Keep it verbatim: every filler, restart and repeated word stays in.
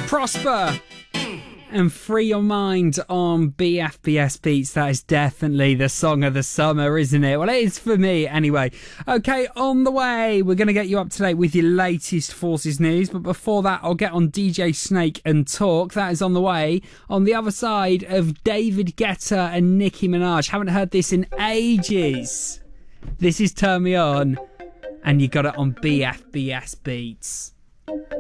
Prosper and Free Your Mind on B F B S Beats. That is definitely the song of the summer, isn't it? Well, it is for me anyway. Okay, on the way, we're going to get you up to date with your latest Forces news. But before that, I'll get on D J Snake and talk. That is on the way. On the other side of David Guetta and Nicki Minaj. Haven't heard this in ages. This is Turn Me On, and you got it on B F B S Beats.